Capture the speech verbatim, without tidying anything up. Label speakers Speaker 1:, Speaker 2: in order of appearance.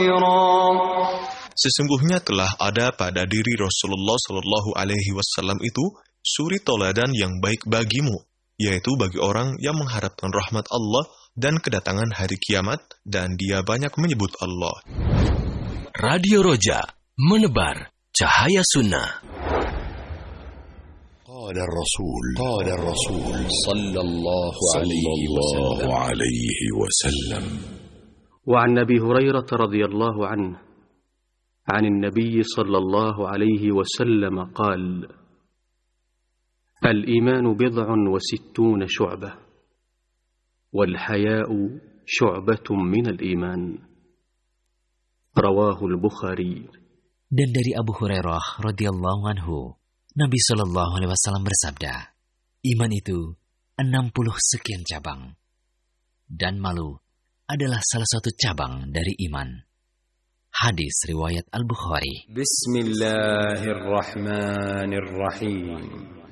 Speaker 1: خيرا.
Speaker 2: Sesungguhnya telah ada pada diri Rasulullah Shallallahu Alaihi Wasallam itu suri toladan yang baik bagimu, yaitu bagi orang yang mengharapkan rahmat Allah dan kedatangan hari kiamat, dan dia banyak menyebut Allah.
Speaker 3: Radio Roja, menebar cahaya sunnah.
Speaker 4: قال الرسول قال الرسول
Speaker 3: صلى الله عليه وسلم.
Speaker 5: وعن أبي هريرة رضي الله عنه عن النبي صلى الله عليه وسلم قال: الإيمان بضع وستون شعبة والحياء شعبة من الإيمان. رواه البخاري.
Speaker 6: Dan dari Abu Hurairah radhiyallahu anhu, Nabi Shallallahu Alaihi Wasallam bersabda, iman itu enam puluh sekian cabang, dan malu adalah salah satu cabang dari iman. Hadis riwayat Al-Bukhari.
Speaker 1: Bismillahirrahmanirrahim.